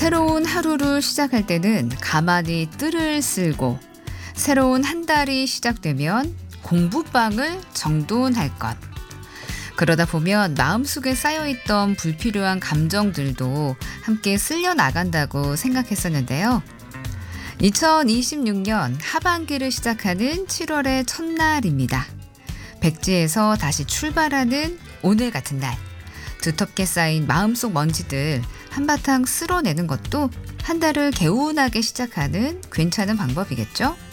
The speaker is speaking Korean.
새로운 하루를 시작할 때는 가만히 뜰을 쓸고 새로운 한 달이 시작되면 공부방을 정돈할 것. 그러다 보면 마음속에 쌓여있던 불필요한 감정들도 함께 쓸려 나간다고 생각했었는데요. 2026년 하반기를 시작하는 7월의 첫날입니다. 백지에서 다시 출발하는 오늘 같은 날. 두텁게 쌓인 마음속 먼지들 한바탕 쓸어내는 것도 한 달을 개운하게 시작하는 괜찮은 방법이겠죠?